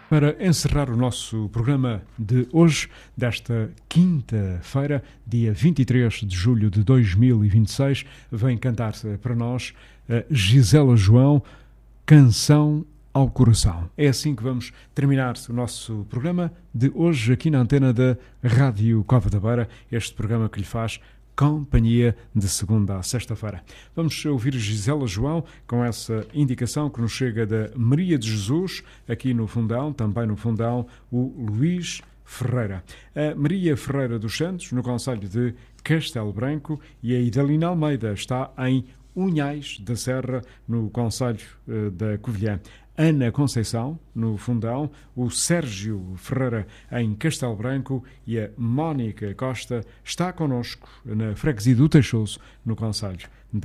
Para encerrar o nosso programa de hoje, desta quinta-feira, dia 23 de julho de 2026, vem cantar para nós a Gisela João, Canção ao Coração. É assim que vamos terminar o nosso programa de hoje aqui na antena da Rádio Cova da Beira, este programa que lhe faz companhia de segunda a sexta-feira. Vamos ouvir Gisela João com essa indicação que nos chega da Maria de Jesus, aqui no Fundão, também no Fundão, o Luís Ferreira. A Maria Ferreira dos Santos, no concelho de Castelo Branco, e a Idalina Almeida está em Unhais da Serra, no concelho da Covilhã. Ana Conceição, no Fundão, o Sérgio Ferreira, em Castelo Branco, e a Mónica Costa está connosco na freguesia do Teixoso, no concelho de